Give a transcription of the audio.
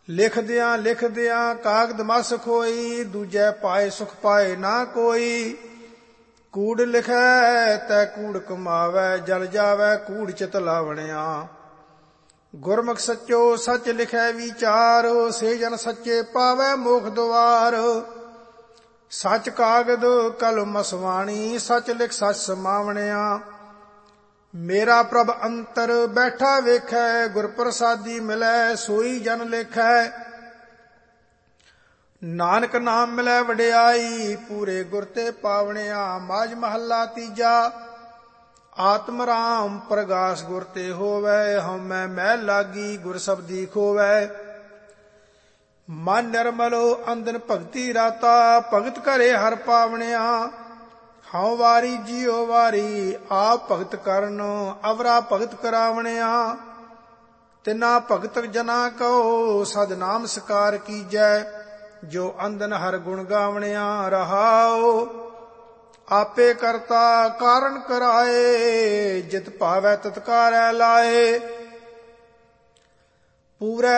ਲਿਖਦਿਆਂ ਕਾਗਦ ਮਸ ਖੋਈ, ਦੂਜੈ ਪਾਏ ਸੁਖ ਪਾਏ ਨਾ ਕੋਈ। ਕੂੜ ਲਿਖੈ ਤੈ ਕੂੜ ਕਮਾਵੈ, ਜਲ ਜਾਵੈ ਕੂੜ ਚਿਤ ਲਾਵਣਿਆ। ਗੁਰਮੁਖ ਸੱਚੋ ਸੱਚ ਲਿਖੈ ਵਿਚਾਰ, ਸੇ ਜਨ ਸੱਚੇ ਪਾਵੈ ਮੋਖ ਦੁਆਰ। ਸੱਚ ਕਾਗਦ ਕਲਮ ਮਸਵਾਣੀ, ਸੱਚ ਲਿਖ ਸੱਚ ਸਮਾਵਣਿਆ। ਮੇਰਾ ਪ੍ਰਭ ਅੰਤਰ ਬੈਠਾ ਵੇਖੈ, ਗੁਰ ਪ੍ਰਸਾਦੀ ਮਿਲੈ ਸੋਈ ਜਨ ਲੇਖੈ। ਨਾਨਕ ਨਾਮ ਮਿਲੈ ਵਡਿਆਈ, ਪੂਰੇ ਗੁਰ ਤੇ ਪਾਵਣਿਆ। ਮਾਝ ਮਹੱਲਾ ਤੀਜਾ। ਆਤਮ ਰਾਮ ਪ੍ਰਗਾਸ ਗੁਰ ਤੇ ਹੋਵੈ, ਹਉਮੈ ਮੈਲ ਲਾਗੀ ਗੁਰ ਸਬਦੀ ਖੋਵੈ। ਮਨ ਨਿਰਮਲੋ ਅੰਦਨ ਭਗਤੀ ਰਾਤਾ, ਭਗਤ ਘਰੇ ਹਰ ਪਾਵਣਿਆ। ਹਉ ਵਾਰੀ ਜੀਉ ਵਾਰੀ, ਆਪ ਭਗਤ ਕਰਨ ਅਵਰਾ ਭਗਤ ਕਰਾਵਣਿਆ। ਤਿਨਾ ਭਗਤ ਜਨਾ ਕਉ ਸਦ ਨਾਮ ਸਕਾਰ ਕੀਜੈ, ਜੋ ਅੰਦਨ ਹਰ ਗੁਣ ਗਾਵਣਿਆ। ਰਹਾਉ ਆਪੇ ਕਰਤਾ ਕਾਰਨ ਕਰਾਏ, ਜਿਤ ਭਾਵੈ ਤਤ ਕਾਰੈ ਲਾਏ। ਪੂਰੈ